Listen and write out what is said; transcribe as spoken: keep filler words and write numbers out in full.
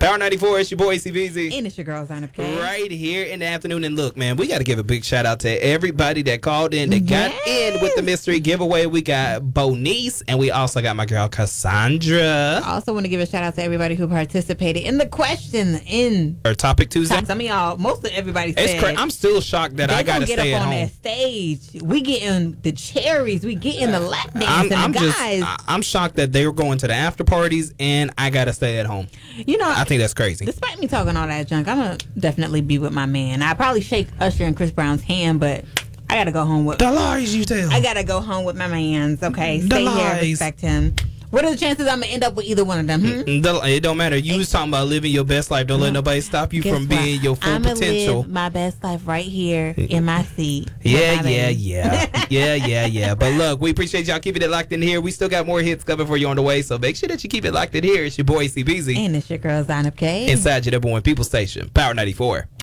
Power ninety-four, it's your boy C B Z. And it's your girl, Zana K. Right here in the afternoon. And look, man, we got to give a big shout out to everybody that called in, that yes. got in with the mystery giveaway. We got Bonice, and we also got my girl Cassandra. I also want to give a shout out to everybody who participated in the question in Or Topic Tuesday. Some of y'all, most of everybody said. It's cra- I'm still shocked that I got to stay at home. They get up on that stage. We getting the cherries. We getting the lap dance I'm, and I'm the guys. Just, I- I'm shocked that they were going to the after parties, and I got to stay at home. You know, I think that's crazy. Despite me talking all that junk, I'm going to definitely be with my man. I probably shake Usher and Chris Brown's hand, but I got to go home with... The lies you tell. I got to go home with my mans, okay? The Stay lies. here, respect him. What are the chances I'm going to end up with either one of them? Hmm? It don't matter. You was talking about living your best life. Don't let nobody stop you Guess from what? being your full I'ma potential. live my best life right here in my seat. Yeah, with my yeah, baby. yeah. yeah, yeah, yeah. But look, we appreciate y'all keeping it locked in here. We still got more hits coming for you on the way, so make sure that you keep it locked in here. It's your boy C B Z. And it's your girl, Zana K. Inside your number one people station, Power ninety-four.